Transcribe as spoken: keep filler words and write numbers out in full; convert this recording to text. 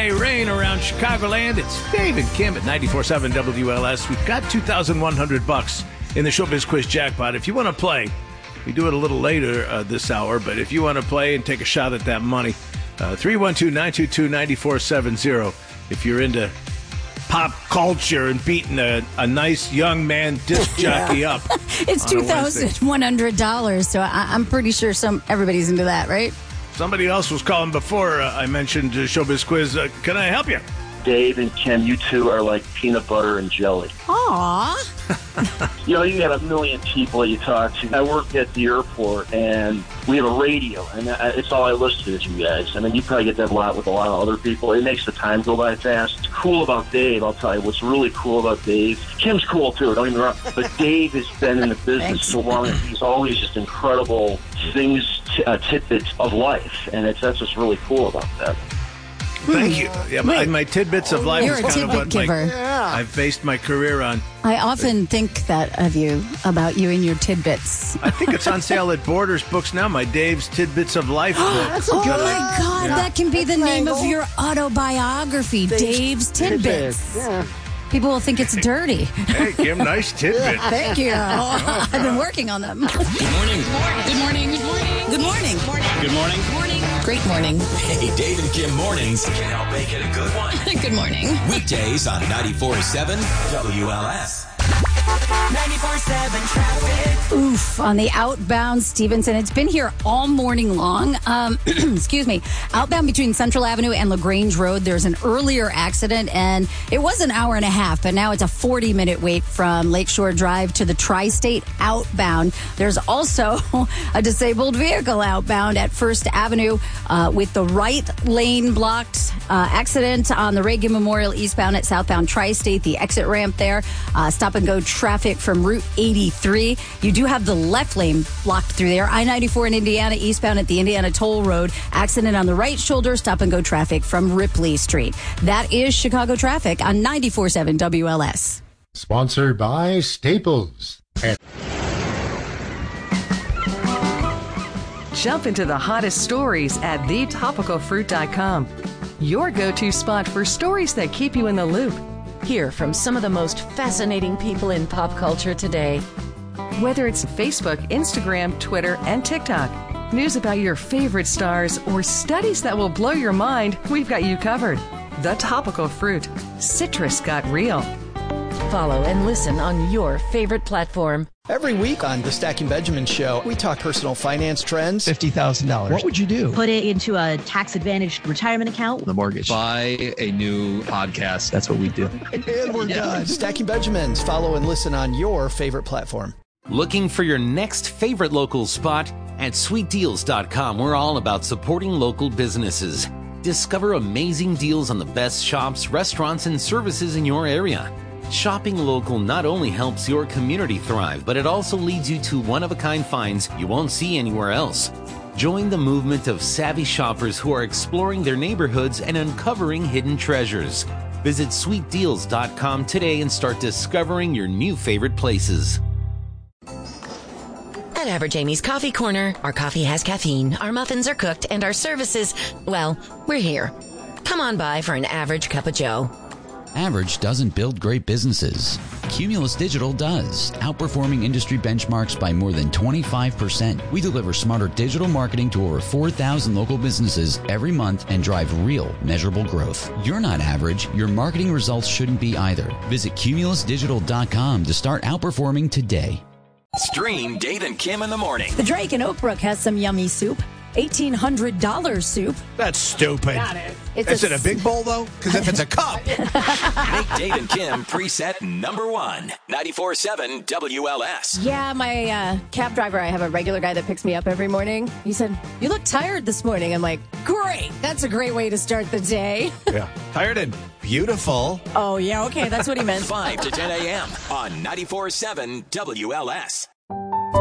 may rain around Chicagoland. It's Dave and Kim at ninety-four point seven W L S. We've got two thousand one hundred bucks in the Showbiz Quiz jackpot. If you want to play, we do it a little later uh, this hour, but if you want to play and take a shot at that money, uh, three one two, nine two two, nine four seven zero. If you're into pop culture and beating a, a nice young man disc jockey yeah. up. It's two thousand one hundred dollars, so I, I'm pretty sure some everybody's into that, right? Somebody else was calling before uh, I mentioned uh, Showbiz Quiz. Uh, can I help you? Dave and Kim, you two are like peanut butter and jelly. Aww. You know, you got a million people that you talk to. I work at the airport, and we have a radio, and it's all I listen to is you guys. I mean, you probably get that a lot with a lot of other people. It makes the time go by fast. What's cool about Dave, I'll tell you, what's really cool about Dave, Kim's cool too, don't get me wrong, but Dave has been in the business so long, and he's always just incredible things, t- uh, tidbits of life, and it's, that's what's really cool about that. Thank you. Yeah, my, my tidbits of life You're is a kind of tidbit what giver. my, Yeah. I've based my career on. I often think that of you, about you and your tidbits. I think it's on sale at Borders Books now, my Dave's Tidbits of Life book. That's oh, my God. Yeah. That can be the name of your autobiography, Dave's, Dave's Tidbits. tidbits. Yeah. People will think it's dirty. Hey, Kim, nice tidbit. Thank you. I've been working on them. Good morning. Good morning. Good morning. Good morning. Good morning. Good morning. Good morning. Great morning. Hey, Dave and Kim mornings can help make it a good one. Good morning. Weekdays on ninety-four point seven W L S. ninety-four point seven traffic. Oof, on the outbound Stevenson. It's been here all morning long. Um, excuse me. Outbound between Central Avenue and LaGrange Road, there's an earlier accident, and it was an hour and a half, but now it's a forty-minute wait from Lakeshore Drive to the Tri-State outbound. There's also a disabled vehicle outbound at First Avenue uh, with the right lane blocked. Uh, accident on the Reagan Memorial eastbound at southbound Tri-State, the exit ramp there. Uh, stop and go traffic from Route eighty-three. You do have the left lane blocked through there. I ninety-four in Indiana, eastbound at the Indiana Toll Road. Accident on the right shoulder. Stop and go traffic from Ripley Street. That is Chicago traffic on ninety-four point seven W L S. Sponsored by Staples. And- Jump into the hottest stories at the topical fruit dot com. Your go-to spot for stories that keep you in the loop. Hear from some of the most fascinating people in pop culture today. Whether it's Facebook, Instagram, Twitter, and TikTok, news about your favorite stars, or studies that will blow your mind, we've got you covered. The Topical Fruit. Citrus got real. Follow and listen on your favorite platform. Every week on the Stacking Benjamin Show, we talk personal finance trends. fifty thousand dollars. What would you do? Put it into a tax-advantaged retirement account. The mortgage. Buy a new podcast. That's what we do. And we're yeah. done. Stacking Benjamins. Follow and listen on your favorite platform. Looking for your next favorite local spot? At sweet deals dot com, we're all about supporting local businesses. Discover amazing deals on the best shops, restaurants, and services in your area. Shopping local not only helps your community thrive, but it also leads you to one-of-a-kind finds you won't see anywhere else. Join the movement of savvy shoppers who are exploring their neighborhoods and uncovering hidden treasures. Visit sweet deals dot com today and start discovering your new favorite places. At Average Amy's Coffee Corner, our coffee has caffeine, our muffins are cooked, and our services, well, we're here. Come on by for an average cup of joe. Average doesn't build great businesses. Cumulus Digital does, outperforming industry benchmarks by more than twenty-five percent. We deliver smarter digital marketing to over four thousand local businesses every month and drive real, measurable growth. You're not average. Your marketing results shouldn't be either. Visit cumulus digital dot com to start outperforming today. Stream Dave and Kim in the morning. The Drake in Oakbrook has some yummy soup. eighteen hundred dollars soup. That's stupid. Got it. It's Is a it a big bowl, though? Because if it's a cup. Make Dave and Kim preset number one. ninety-four point seven W L S. Yeah, my uh, cab driver, I have a regular guy that picks me up every morning. He said, "You look tired this morning." I'm like, great. That's a great way to start the day. Yeah. Tired and beautiful. Oh, yeah. Okay. That's what he meant. five to ten a.m. on ninety-four point seven W L S.